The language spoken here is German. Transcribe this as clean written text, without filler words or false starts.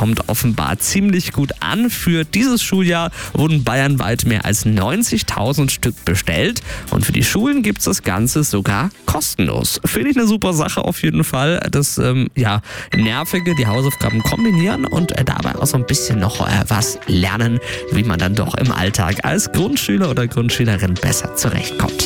kommt offenbar ziemlich gut an. Für dieses Schuljahr wurden bayernweit mehr als 90.000 Stück bestellt und für die Schulen gibt es das Ganze sogar kostenlos. Finde ich eine super Sache auf jeden Fall. Das Nervige, die Hausaufgaben kombinieren und dabei auch so ein bisschen noch was lernen, wie man dann doch im Alltag als Grundschüler oder Grundschülerin besser zurechtkommt.